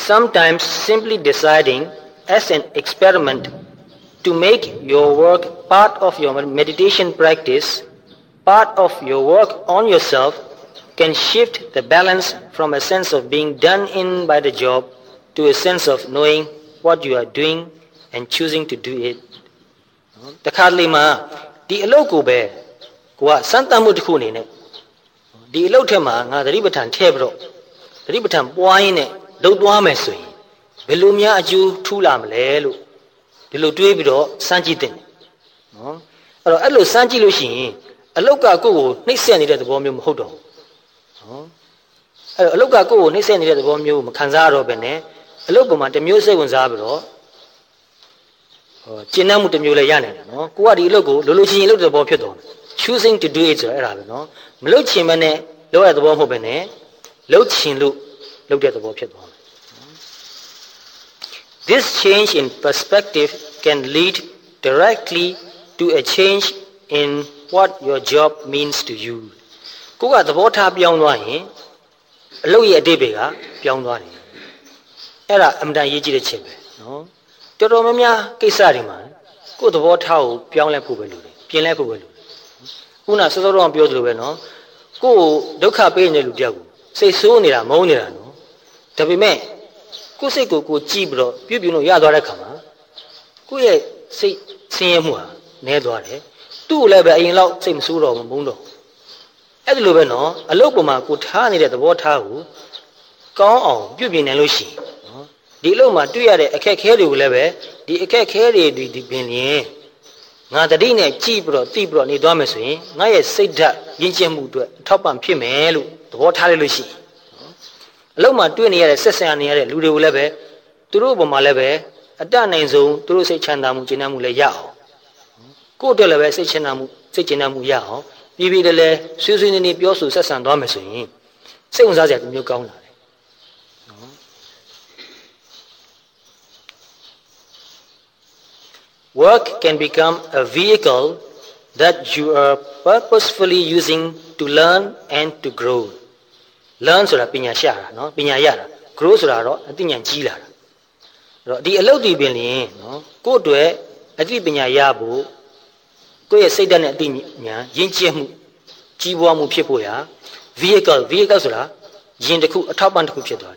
sometimes simply deciding as an experiment to make your work part of your meditation practice, part of your work on yourself, can shift the balance from a sense of being done in by the job to a sense of knowing what you are doing and choosing to do it. The Karlima, the Eloku Kwa Santa Mutkuni, the Elotema, the Ribatan Tebro, the Ribatan Wine, Dodwamesui, Belumia Aju Tulam Lelu, the Lutubro, Sanjitin. Alo Sanji Lushi, a local go, Nixon at the Bomium Hodo. A local go, Nixon at the Bomium, Kanzaro Bene, a local the music was Abro. Chinamu the Mula Yanet, no? Kuadi logo, Luluchi looked at the Bopido, choosing to do it, no? Melochimane, low at the Bombobene, Lochin looked at the Bopido. This change in perspective can lead directly to a change in what your job means to you. Kuga the water beyond one, Louis Adebega, beyond one. Era Amda Yiji Chip, no? Toromia Kisariman, go the water, Pianla Pubelu, Pianla Pubelu. Una Sotoron Biodruveno, go Doka Pene Ludiago, say Sonira, Monirano, Tabime, Kuseko, Chibro, Pubino Yadorakama, Kuye, say Siemua, Nedware, two level in law, same Suro, Mundo. At Lubeno, a locoma could hand it at the water, go on, Pubin and Lucy. The Loma, do you a cake carry level, the cake carry the Pinier. Not the dinner, cheaper, deeper, ni domicile, Naya said that, Yinchamu, top and Pimelu, the water Lucy. Loma, 20 years, Sessan near Ludo level, to Ruboma level, a done zone, to say Chandamu, Chinamu Yao. Go to level, say Chinamu Yao, Bibi the le, Susan in the Biosu, Sessan domicile. Say was at New Gona. Work can become a vehicle that you are purposefully using to learn and to grow. Learn sura pinya shara, no? Pinya yara. Grow sura ro, atinya jila. The alodi bini, no? Go to it, ati pinya yabu. Go ye say dan atinya, yinchemu, jiwamu pipoya. Vehicle sura, jindaku, a top and kupchadari.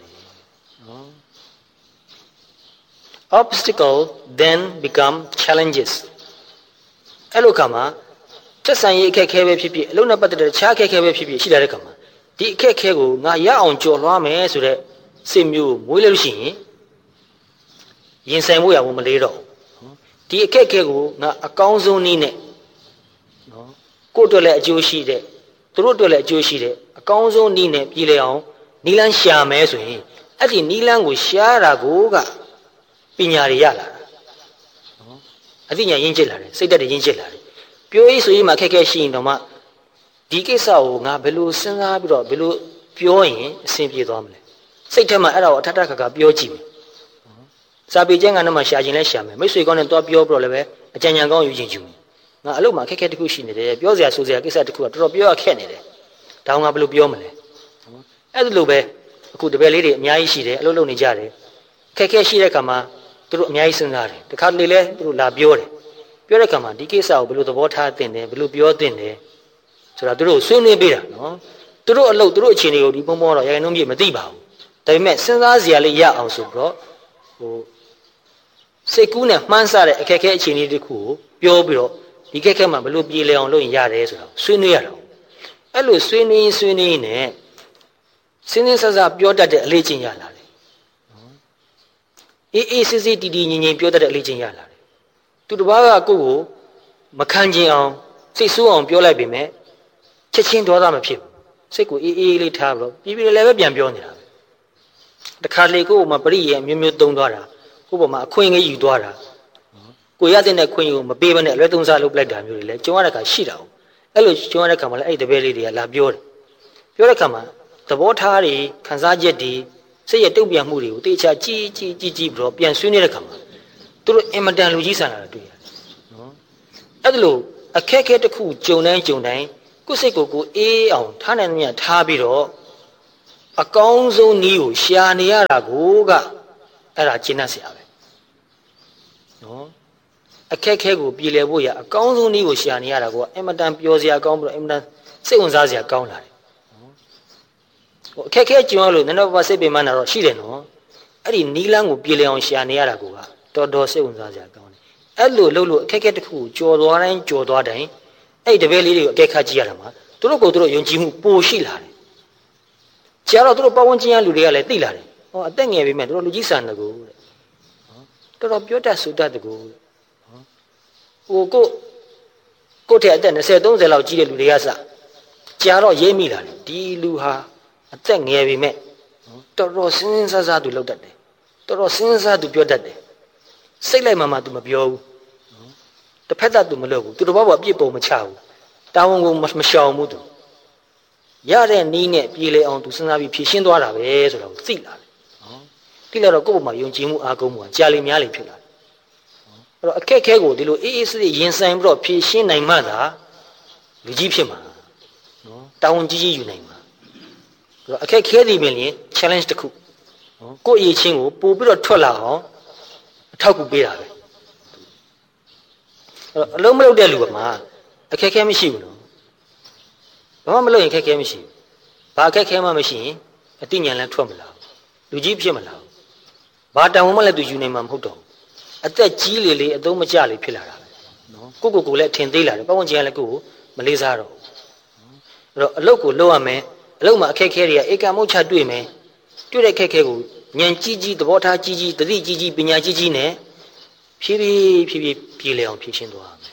Obstacles then become challenges. Elokama, just say Keke Pipi, Luna but the Chake Pipi, Shidarekama. The Kekego, Naya on Jolame, so that same you, Willushi, Yin Samuya Womalero. The Kekego, not a council nine. Go to let Joshi de, through to let Joshi de, a council nine, Pileon, Nilan Shame, at the Nilan with Shara Goga. Pinyariala. I think you're injured, say that injured. Pure is in my Kakashi no ma. Dikesa, Nabelu, Sanga, below Pure, simply domle. Say to my arrow, Tataka, Pure Jimmy. Sabi Jang and Mashajin Lesham, Miss Gon and Top Your Brole, a Janyangon using you. Now I look my Kakakushi, the Biosia Susia, to drop your Kennedy. Down a blue Biomele. As Lube, could the belly, Nyaishi, Lolo Nijare. Kakashi Kama. Through Nyaisanari, the Cardile, through La Biore. Bioracama, Dikesa, below the water thin, below Bio thin. So that drew soon a bit, no? Through a low through Chinio, the Pomora, Yanumi Madiba. They met Sanaziali Ya also brought. Secuna, Mansare, a Kaka Chini de Ku, Bio Biro, the Kakama, below Bileon, Loin Yades, Sunio. Hello, swinging, eh? Since as a Biota de Legin Yala. Is it the Pure Legion Yala? To the Baga Go, Makanji on, say so on Pure Labime, Chechin to Adam Pip, Seku E. Tavlo, you will never be beyond it. The Carly go, Mabri and Mumu Dondora, Obama, Queen Udora. Go out in a queen, my baby and let them look like that, you let Joanna Shiro. Hello, Joanna Kamal, the very La Biore. Pure the water, Kanzajeti. Say a Tobia Muri, teach a G, bro, Pian Sunira Kama. Through Emadan Lugisa, do you? Adlo, a cake at the cool, Jonai, Kuseko, on Tanania Tabiro, အကောင်းဆုံးနည်းကိုရှာနေရတာကိုကအဲ့ဒါကျင့်တတ်เสียပဲနော်အခက်ခဲကိုပြည်လည်ဖို့ရအကောင်းဆုံးနည်းကိုရှာနေရတာကိုအင်မတန်ပျော်စရာကောင်းပြီးတော့အင်မတန်စိတ်ဝင်စားစရာကောင်းလာတယ်ဟိုအခက်ခဲကျွမ်းလို့နည်းနည်းပါးစိတ်ပင်ပန်းတာတော့ရှိတယ်နော်အဲ့ဒီနီးလန်းကိုပြည်လည်အောင်ရှာနေရတာကိုကတော်တော်စိတ်ဝင်စားစရာကောင်းတယ်အဲ့လိုလှုပ်လို့အခက်ခဲတစ်ခုကိုကြော်သွားတိုင်းအဲ့ဒီတပည့်လေးတွေကိုအကဲခတ်ကြည့်ရတာမှာသူတို့ကိုသူတို့ယုံကြည်မှုပိုရှိလာတယ်ကြာတော့သူတို့ပတ်ဝန်းကျင်ကလူတွေကလည်းသိလာတယ်ဟောအသက်ငယ်ပြီမဲ့သူတို့လူကြီးဆန်တယ်ကိုတဲ့တော်တော်ပြောတတ်ဆိုတတ်တယ်ကိုဟိုကိုထက်အသက်20 30လောက်ကြီးတဲ့လူတွေကစကြာတော့ရေးမိလာတယ်ဒီလူဟာအသက်ငယ်ပြီမဲ့တော်တော်စဉ်းစားစားသူလုပ်တတ်တယ်တော်တော်စဉ်းစားသူပြောတတ်တယ်စိတ်လိုက်မှသူမပြောဘူးတစ်ဖက်သက်သူမလုပ်ဘူးသူတစ်ဘောကအပြစ်ပုံမချဘူးတာဝန်ကိုမရှောင်ဘူးသူရတဲ့နီးနဲ့ပြေလေအောင်သူစဉ်းစားပြီးဖြည့်ရှင်းသွားတာပဲဆိုတော့သိလာတယ်နော်သိလာတော့ကိုယ့်ဘုံမှာယုံကြည်မှုအားကိုးမှုကကြာလေများလေဖြစ်လာတယ်အဲ့တော့အခက်ခဲကိုဒီလိုအေးအေးဆေးဆေးရင်ဆိုင်ပြီးတော့ဖြည့်ရှင်းနိုင်မှသာလူကြီးဖြစ်မှာနော်တာဝန်ကြီးယူနိုင်မှာအဲ့တော့အခက်ခဲသည်ပင်လျင် challenge တစ်ခုနော်ကိုယ့်အရေးချင်းကိုပို့ပြီးတော့ထွက်လာအောင်အထောက်အကူပေးတာပဲအဲ့တော့အလုံးမလုပ်တဲ့လူကမှအခက်ခဲမရှိဘူးနော်ဘာမှမလုပ်ရင်ခက်ခဲမရှိဘူးဘာအခက်ခဲမှမရှိရင်အတိညာဏ်လည်းထွက်မလာဘူးလူကြီးဖြစ်မလာဘူးဘာတန်ဝန်မှလည်းသူယူနိုင်မှာမဟုတ်တော့ဘူးအသက်ကြီးလေအသုံးမကျလေဖြစ်လာတာပဲနော်ကိုလည်းအထင်သေးလာတယ်ပတ်ဝန်းကျင်ကလည်းကိုမလေးစားတော့ဘူးအဲ့တော့အလုပ်ကိုလုပ်ရမယ်အလုပ်မှာအခက်ခဲတွေကဧကမုတ်ချတွေ့မယ်တွေ့တဲ့အခက်ခဲကိုဉာဏ်ကြီးသဘောထားကြီးသတိကြီးပညာကြီးနဲ့ဖြည်းဖြည်းပြေလည်အောင်ဖြည့်ရှင်းသွားမယ်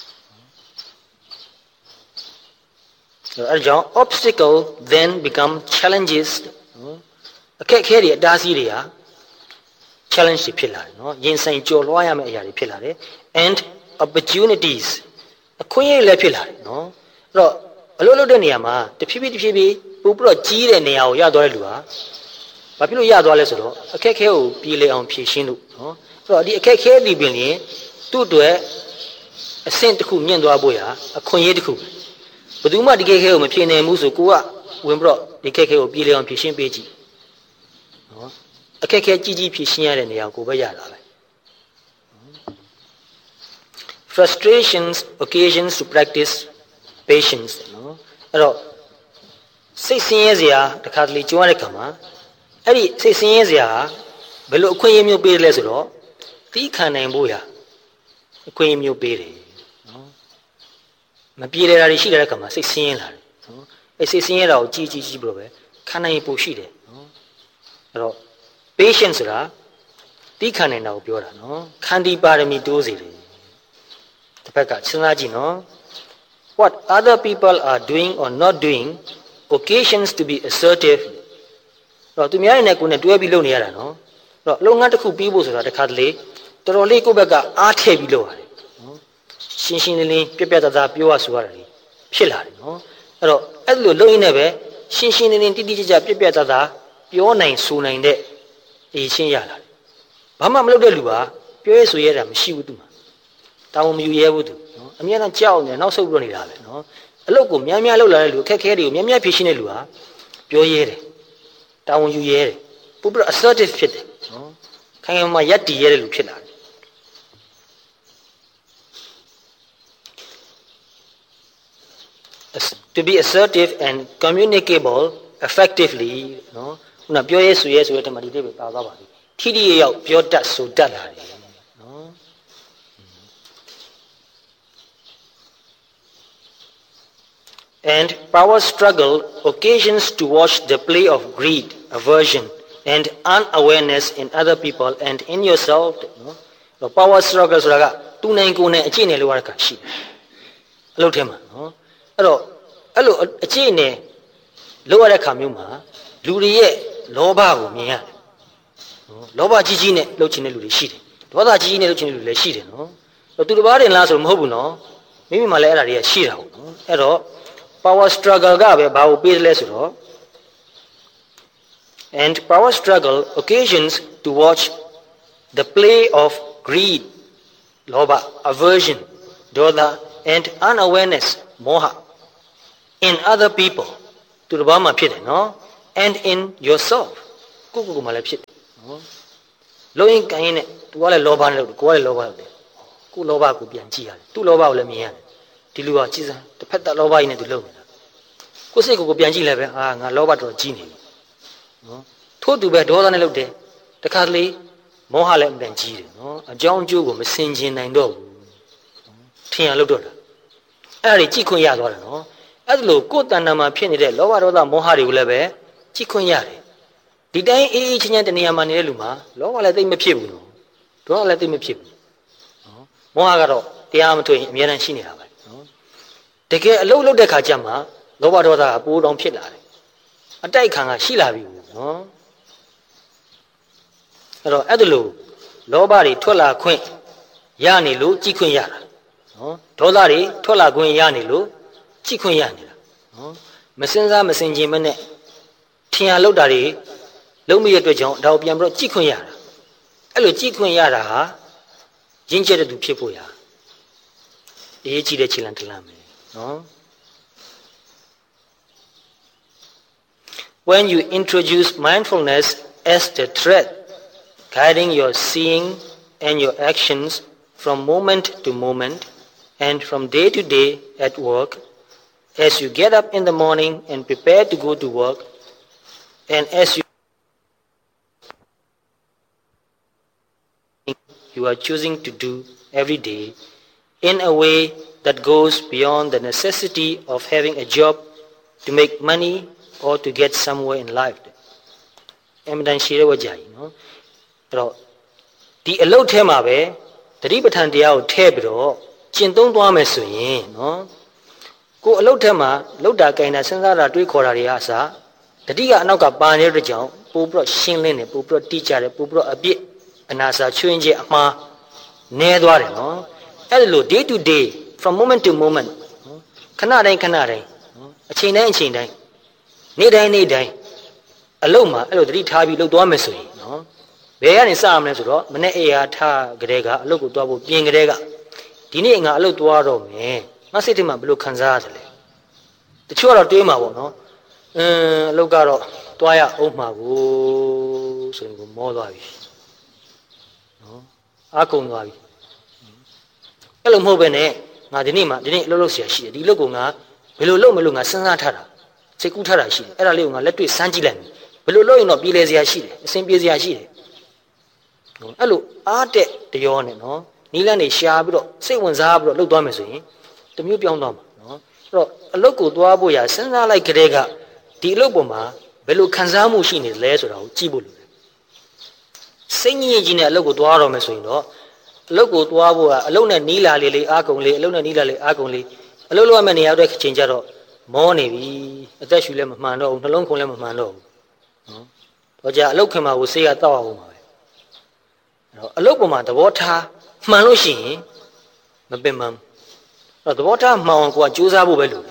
အဲ့ကြောင့် obstacle then become challenges အခက်ခဲတွေအတားအဆီးတွေဟာ challenge တွေဖြစ်လာတယ်နော်ရင်ဆိုင်ကြော်လွှားရမယ့်အရာတွေဖြစ်လာတယ် and opportunities အခွင့်အရေးလည်းဖြစ်လာတယ်နော်အဲ့တော့အလုပ်လုပ်တဲ့နေရာမှာတဖြည်းဖြည်းပို့ပြီးတော့ကြီးတဲ့နေရာကိုရသွားတဲ့လူဟာဘာဖြစ်လို့ရသွားလဲဆိုတော့အခက်ခဲကိုပြေလည်အောင်ဖြည့်ရှင်းလို့နော်အဲ့တော့ဒီအခက်ခဲတွေပင်လျင်သူ့အတွက်အဆင့်တစ်ခုမြင့်သွားဖို့ရာအခွင့်အရေးတစ်ခုဘယ်သူမှဒီခက်ခဲကိုမဖြေနိုင်ဘူးဆိုကိုကဝင်ပြီးတော့ဒီခက်ခဲကိုပြေလည်အောင်ဖြည့်ရှင်းပေးကြည့်နော်အခက်ခဲကြီးဖြည့်ရှင်းရတဲ့နေရာကိုပဲရတာပဲ frustrations occasions to practice patience နော်အဲ့တော့စိတ်ဆင်းရဲစရာတစ်ခါတလေကြုံရတဲ့ခါမှာအဲ့ဒီစိတ်ဆင်းရဲစရာဘယ်လိုအခွင့်အရေးမျိုးပေးတယ်လဲဆိုတော့သီးခံနိုင်ဖို့ရာအခွင့်အရေးမျိုးပေးတယ်နော်မပြေလည်တာတွေရှိတဲ့ခါမှာစိတ်ဆင်းရဲလာတယ်နော်အဲ့စိတ်ဆင်းရဲတာကိုကြီးပြီးတော့ပဲခံနိုင်ဖို့ရှိတယ်နော်အဲ့တော့ patience ဆိုတာသီးခံနိုင်တာကိုပြောတာနော်ခန္တီပါရမီတိုးစေတယ်တစ်ဖက်ကစဉ်းစားကြည့်နော် what other people are doing or not doing occasions to be assertive တော့သူများရဲ့ကိုယ်နဲ့တွဲပြီးလုပ်နေရတာနော်အဲ့တော့လုပ်ငန်းတစ်ခုပြီးဖို့ဆိုတာတစ်ခါတလေတော်တော်လေးကိုယ့်ဘက်ကအားထည့်ပြီးလုပ်ရတယ်နော်ရှင်းလင်းပြတ်သားပြောရဆိုရတယ်ဖြစ်လာတယ်နော်အဲ့တော့အဲ့လိုလုပ်ရင်းနဲ့ပဲရှင်းလင်းတိတိကျကျပြတ်သားပြောနိုင်ဆိုနိုင်တဲ့အရေးချင်းရလာတယ်ဘာမှမလုပ်တဲ့လူကပြောရဆိုရတာမရှိဘူးသူမှာတောင်းမယူရဲဘူးသူနော်အများနဲ့ကြောက်နေနောက်ဆုတ်ပြီးနေတာပဲနော်အလုပ်ကိုများလုပ်လာတဲ့လူအခက်ခဲတွေကိုများဖြေရှင်းတဲ့လူဟာပြောရဲတယ်တာဝန်ယူရဲတယ်ပို့ပြီးတော့ assertive ဖြစ်တယ်နော်ခိုင်ခိုင်မာရက်တည်ရဲတဲ့လူဖြစ်လာတယ် to be assertive and communicable effectively နော်ခုနပြောရဲဆိုရဲဆိုတဲ့တမန်ဒီလေးပဲပါသွားပါပြီထိထိရောက်ပြောတတ်ဆိုတတ်လာတယ်နော် and power struggle occasions to watch the play of greed aversion and unawareness in other people and in yourself နော် power struggle ဆိုတာကသူနိုင်ကိုယ်နဲ့အကျင့်နဲ့လို့ရတာရှိတယ်အလုပ်ထဲမှာနော်အဲ့လိုအကျင့်နဲ့လို့ရတဲ့ခါမျိုးမှာလူတွေရဲ့လောဘကိုမြင်ရတယ်နော်လောဘကြီးနဲ့လှုပ်ချင်တဲ့လူတွေရှိတယ်ဒေါသကြီးနဲ့လှုပ်ချင်တဲ့လူတွေလည်းရှိတယ်နော်သူတစ်ပါးတင်လားဆိုမဟုတ်ဘူးနော်မိမိမှလည်းအဲ့ဒါတွေကရှိတာဟုတ်နော်အဲ့တော့ power struggle ကပဲဘာကိုပေးတယ်လဲဆိုတော့ and power struggle occasions to watch the play of greed လောဘ aversion ဒေါသ and unawareness မောဟ in other people သူတစ်ပါးမှဖြစ်တယ်နော် and in yourself ကိုမှလည်းဖြစ်တယ်နော်လုံးရင်ကန်ရင်နဲ့သူကလည်းလောဘနဲ့လုပ်တယ်ကိုကလည်းလောဘလုပ်တယ်ကိုလောဘကိုပြန်ကြည့်ရတယ်သူ့လောဘကိုလည်းမြင်ရတယ်ဒီလူကကြည်စမ်းတစ်ဖက်သက်လောဘကြီးနဲ့သူလုပ်နေတာကိုစိတ်ကိုပြန်ကြည့်လိုက်ပဲငါလောဘတော်ကြီးနေပြီနော်ထို့သူပဲဒေါသနဲ့လုပ်တယ်တခါတလေမောဟလည်းအမှန်ကြီးတယ်နော်အကြောင်းအကျိုးကိုမစင်ကျင်နိုင်တော့ဘူးထင်ရလို့တော့တာအဲ့ဒါကြီးကြည့်ခွင့်ရသွားတယ်နော်အဲ့ဒါလို့ကိုယ်တဏ္ဍာမှာဖြစ်နေတဲ့လောဘဒေါသမောဟတွေကိုလည်းပဲကြည့်ခွင့်ရတယ်ဒီတိုင်းအေးအေးချမ်းချမ်းတနေရာမှာနေတဲ့လူမှာလောဘလည်းသိမဖြစ်ဘူးနော်ဒေါသလည်းသိမဖြစ်ဘူးနော်မောဟကတော့တရားမတွေ့ရင်အများအားရှိနေတာပဲနော်တကယ်အလုပ်လုပ်တဲ့ခါကျမှလောဘဒေါသကပိုးတောင်ဖြစ်လာတယ်အတိုက်ခံကရှိလာပြီနော်အဲ့တော့အဲ့ဒါလို့လောဘတွေထွက်လာခွင့်ရနေလို့ကြည့်ခွင့်ရတာနော်ဒေါသတွေထွက်လာခွင့်ရနေလို့ကြည့်ခွင့်ရနေတာနော်မစင်စားမစင်ကျင်မနဲ့ထင်ရလောက်တာတွေလုံးမိတဲ့အတွက်ကြောင့်ဒါကိုပြန်ပြီးတော့ကြည့်ခွင့်ရတာအဲ့လိုကြည့်ခွင့်ရတာဟာရင်းကျက်တဲ့သူဖြစ်ဖို့ရအရေးကြီးတဲ့ခြေလှမ်းတစ်လမ်းပဲနော် When you introduce mindfulness as the thread guiding your seeing and your actions from moment to moment and from day to day at work, as you get up in the morning and prepare to go to work, and as you are choosing to do every day in a way that goes beyond the necessity of having a job to make money or to get somewhere in life. အမှန်တန်ရှိရဝကြကြီးနော်အဲ့တော့ဒီအလုပ်ထဲမှာပဲသတိပဋ္ဌာန်တရားကိုထည့်ပြီးတော့ကျင့်သုံးသွားမယ်ဆိုရင်နော်ကိုအလုပ်ထဲမှာလောက်တာကြိုင်တာစဉ်းစားတာတွေးခေါ်တာတွေဟာအစားတတိကအနောက်ကပါနေတဲ့ကြောင့်ပို့ပြီးတော့ရှင်းလင်းတယ်ပို့ပြီးတော့တိကျတယ်ပို့ပြီးတော့အပြစ်အနာစာချွင်းချက်အမှားနဲသွားတယ်နော်အဲ့ဒါလို့ day to day from moment to moment ခဏတိုင်းခဏတိုင်းအချိန်တိုင်းအချိန်တိုင်းနေ့တိုင်းနေ့တိုင်းအလုပ်မှာအဲ့လိုသတိထားပြီးလုပ်သွားမယ်ဆိုရင်နော်ဘယ်ကနေစရမလဲဆိုတော့မနေ့အေးအားထားကြတဲ့ကအလုပ်ကိုသွားဖို့ပြင်ကြတဲ့ကဒီနေ့ငါအလုပ်သွားတော့မယ်ငါစိတ်ထဲမှာဘယ်လိုခံစားရတယ်လဲတချို့ကတော့တွေးမှာပေါ့နော်အလုပ်ကတော့သွားရအောင်မှာကိုဆိုရင်ကိုမောသွားပြီနော်အားကုန်သွားပြီအဲ့လိုမဟုတ်ပဲနဲ့ငါဒီနေ့အလုပ်လုပ်เสียရှိတယ်ဒီလုပ်ကိုငါဘယ်လိုလုပ်မလို့ငါစဉ်းစားထားတာစိတ်ကူးထားတာရှိတယ်အဲ့ဒါလေးကိုငါလက်တွေ့စမ်းကြည့်လိုက်မယ်ဘယ်လိုလုပ်ရင်တော့ပြည်လဲเสียရှိတယ်အစဉ်ပြေเสียရှိတယ်နော်အဲ့လိုအားတက်တရောနဲ့နော်နီးလန်းနေရှာပြီးတော့စိတ်ဝင်စားပြီးတော့လုပ်သွားမယ်ဆိုရင်တမျိုးပြောင်းသွားမှာနော်အဲ့တော့အလုပ်ကိုသွားဖို့ရစဉ်းစားလိုက်ကြတဲ့ကဒီအလုပ်ပေါ်မှာဘယ်လိုခံစားမှုရှိနေလဲဆိုတာကိုကြည့်ဖို့လိုတယ်စိတ်ညစ်ကြီးနဲ့အလုပ်ကိုသွားတော့မယ်ဆိုရင်တော့အလုပ်ကိုသွားဖို့ကအလုပ်နဲ့နီးလာလေအားကုန်လေအလုပ်နဲ့နီးလာလေအားကုန်လေအလုပ်လုပ်ရမယ့်နေရာတဲ့ချိန်ကျတော့မောနေပြီအသက်ရှူလည်းမမှန်တော့ဘူးနှလုံးခုန်လည်းမမှန်တော့ဘူးနော်တော့ကြာအလုပ်ခင်မှာကိုဆေးကတောက်အောင်ပါပဲအဲ့တော့အလုပ်ပေါ်မှာသဘောထားမှန်လို့ရှိရင်မပင်ပန်းအဲ့တော့သဘောထားမှန်အောင်ကိုကကြိုးစားဖို့ပဲလိုတယ်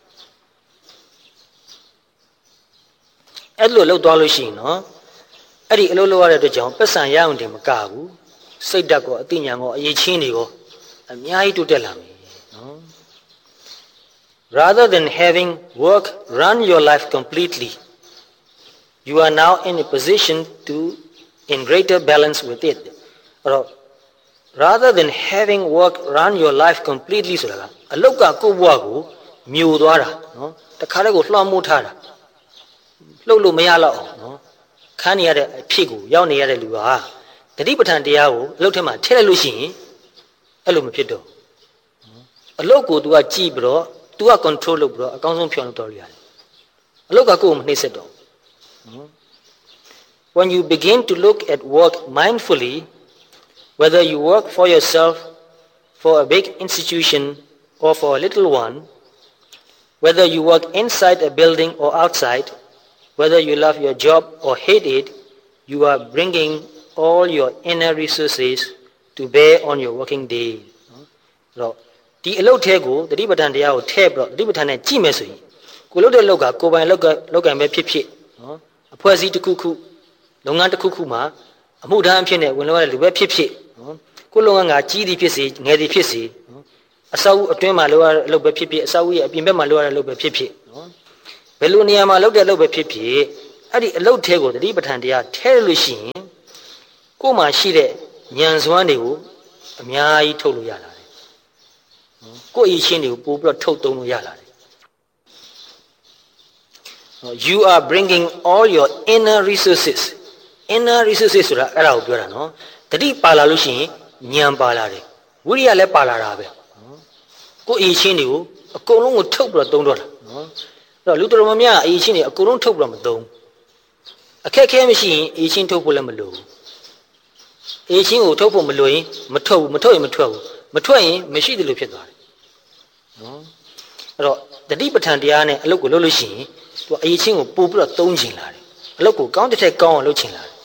အဲ့လိုလုပ်သွားလို့ရှိရင်နော်အဲ့ဒီအလုပ်လုပ်ရတဲ့အတွက်ကြောင့်ပတ်စံရအောင်တင်မကဘူးစိတ်ဓာတ်ကောအသိဉာဏ်ကောအရေးချင်းတွေကောအများကြီးတိုးတက်လာမယ်နော် Rather than having work run your life completely, you are now in a position to in greater balance with it. Rather than having work run your life completely ဆိုတာကအလုတ်ကကိုယ့်ဘဝကိုမျိုးသွားတာနော်တခါတည်းကိုလွှမ်းမိုးထားတာလှုပ်လို့မရတော့အောင်နော်ခန်းနေရတဲ့အဖြစ်ကိုရောက်နေရတဲ့လူဟာတတိပဋ္ဌာန်တရားကိုအလုတ်ထဲမှာထည့်လိုက်လို့ရှိရင်အဲ့လိုမဖြစ်တော့အလုတ်ကို तू ကကြည့်ပြီးတော့तू က control လုပ်ပြီးတော့အကောင်းဆုံးဖြောင်းလုပ်တော်ရတယ်အလုတ်ကကိုယ်ကိုမနှိမ့်ဆက်တော့ When you begin to look at work mindfully, whether you work for yourself, for a big institution, or for a little one, whether you work inside a building or outside, whether you love your job or hate it, you are bringing all your inner resources to bear on your working day. ဒီအလုပ်ထဲကိုတတိပဋ္ဌာန်တရားကိုထည့်ပြီးတော့တတိပဋ္ဌာန်နဲ့ကြည့်မယ်ဆိုရင်ကိုလုပ်တဲ့လောက်ကကိုယ်ပိုင်လောက်ကံပဲဖြစ်ဖြစ်နော်အဖွဲ့အစည်းတစ်ခုခုလုပ်ငန်းတစ်ခုခုမှာအမှုထမ်းအဖြစ်နဲ့ဝင်လို့ရတဲ့လူပဲဖြစ်ဖြစ်နော်ကိုလုပ်ငန်းကကြီးသည်ဖြစ်စေငယ်သည်ဖြစ်စေနော်အဆောက်အဦအတွင်းမှာလုပ်ရတဲ့အလုပ်ပဲဖြစ်ဖြစ်အဆောက်အဦရဲ့အပြင်ဘက်မှာလုပ်ရတဲ့အလုပ်ပဲဖြစ်ဖြစ်နော်ဘယ်လိုနေရာမှာလုပ်တဲ့အလုပ်ပဲဖြစ်ဖြစ်အဲ့ဒီအလုတ်ထဲကိုတတိပဋ္ဌာန်တရားထဲလို့ရှိရင်ကိုယ်မှာရှိတဲ့ဉာဏ်စွမ်းတွေကိုအများကြီးထုတ်လို့ရလာတယ်ကိုယ်အချင်းတွေကိုပို့ပြီးတော့ထုတ်သုံးလို့ရလာတယ် You are bringing all your inner resources ဆိုတာအဲ့ဒါကိုပြောတာနော်တတိပါလာလို့ရှိရင်ဉာဏ်ပါလာတယ်ဝိရိယလည်းပါလာတာပဲကိုယ်အချင်းတွေကိုအကုန်လုံးကိုထုတ်ပြီးတော့သုံးတော့တာနော်အဲ့တော့လူတော်များများအချင်းတွေအကုန်လုံးထုတ်ပြီးတော့မသုံးအခက်ခဲမရှိရင်အချင်းထုတ်ဖို့လည်းမလိုဘူးအချင်းကိုထုတ်ဖို့မလိုရင်မထုတ်ဘူးမထုတ်ရင်မထွက်ဘူးမထွက်ရင်မရှိတယ်လို့ဖြစ်သွားတယ်နော်အဲ့တော့တတိပဋ္ဌာန်တရားနဲ့အလုပ်ကိုလုပ်လို့ရှိရင်သူအချင်းကိုပို့ပြီးတော့သုံးချင်လာတယ်အလုပ်ကိုကောင်းတဲ့ထက်ကောင်းအောင်လုပ်ချင်လာတယ်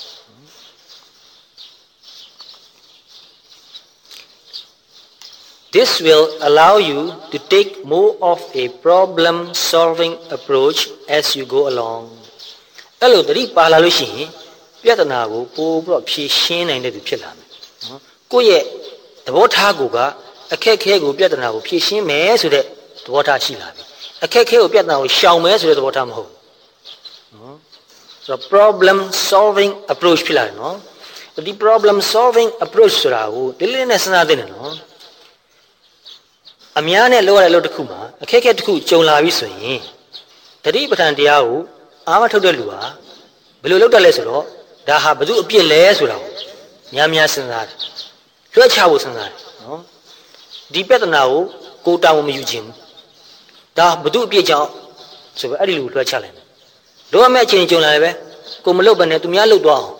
This will allow you to take more of a problem solving approach as you go along အဲ့လိုတတိပါလာလို့ရှိရင်ပြဿနာကိုပို့ပြီးတော့ဖြေရှင်းနိုင်တဲ့သူဖြစ်လာမယ်နော်ကိုယ့်ရဲ့သဘောထားကိုကအခက်ခဲကိုပြဿနာကိုဖြေရှင်းမယ်ဆိုတဲ့သဘောထားရှိလာပြီအခက်ခဲကိုပြဿနာကိုရှောင်မယ်ဆိုတဲ့သဘောထားမဟုတ်နော်ဆိုတော့ problem solving approach ဖြစ်လာတယ်နော်ဒီ problem solving approach ဆိုတာကိုဒီလေးနဲ့စဉ်းစားသင့်တယ်နော်အများနဲ့လောက်ရတဲ့လို့တစ်ခုမှာအခက်ခဲတစ်ခုကြုံလာပြီဆိုရင်တတိပဋ္ဌာန်တရားကိုအားမထုတ်တဲ့လူဟာဘယ်လိုလုပ်တတ်လဲဆိုတော့ဒါဟာဘယ်သူအပြစ်လဲဆိုတာကိုများများစဉ်းစားတယ်လွှဲချဖို့စဉ်းစားတယ်နော်ဒီပြဿနာကိုတောင်းမယူခြင်းဘူးဒါဘယ်သူအပြစ်ကြောင့်ဆိုပြီးအဲ့ဒီလူကိုလွှဲချလိုက်တယ်လိုအပ်မဲ့အချိန်ကြုံလာတယ်ပဲကိုမလုပ်ဘဲနဲ့သူများလုပ်သွားအောင်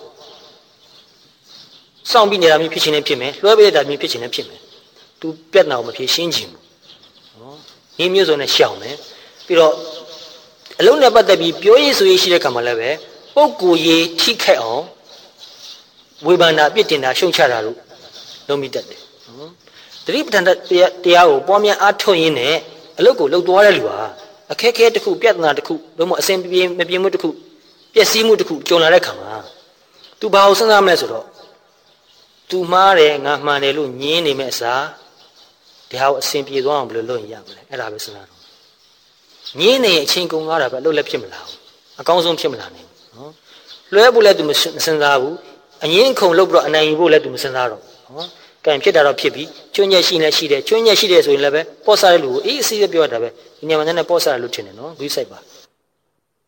စောင့်ပြီးနေတာမျိုးဖြစ်ခြင်းနဲ့ဖြစ်မယ်လွှဲပေးတာမျိုးဖြစ်ခြင်းနဲ့ဖြစ်မယ်သူပြဿနာကိုမဖြေရှင်းခြင်းဘူးနော်ဒီမျိုးစုံနဲ့ရှောင်မယ်ပြီးတော့အလုံးနဲ့ပတ်သက်ပြီးပြောရေးဆိုရေးရှိတဲ့ခါမှာလည်းပဲပုဂ္ဂိုလ်ရေးထိခိုက်အောင်ဝေဘာနာအပြစ်တင်တာရှုံချတာလို့လုံးမိတတ်တယ်နော်တတိပဋ္ဌာန်တရားကိုပွားများအားထုတ်ရင်းနဲ့အလုပ်ကိုလုပ်သွားတဲ့လူဟာအခက်ခဲတစ်ခုပြဿနာတစ်ခုဘယ်မှာအစဉ်ပြေမပြေမှုတစ်ခုပျက်စီးမှုတစ်ခုကြုံလာတဲ့ခါမှာ तू ဘာကိုစဉ်းစားမလဲဆိုတော့ तू မှားတယ်ငါမှန်တယ်လို့ညင်းနေမဲ့အစားဒီဟာကိုအစဉ်ပြေသွားအောင်ဘယ်လိုလုပ်ရင်ရမလဲအဲ့ဒါပဲစဉ်းစားတော့ညင်းနေအချိန်ကုန်သွားတာပဲအလုပ်လည်းဖြစ်မလာဘူးအကောင်းဆုံးဖြစ်မလာနိုင်ဘူးနော်လွှဲဖို့လည်း तू မစဉ်းစားဘူးအငင်းခုံလုပ်ပြီးတော့အနိုင်ယူဖို့လည်း तू မစဉ်းစားတော့နော်ကံဖြစ်တာတော့ဖြစ်ပြီကျွညက်ရှိနေရှိတယ်ကျွညက်ရှိတယ်ဆိုရင်လည်းပဲပေါ့စားတဲ့လူကိုအေးအစီးပဲပြောတာပဲဒီညမှာနဲ့ပေါ့စားတယ်လို့ထင်တယ်နော်ဂိူးဆိုင်ပါ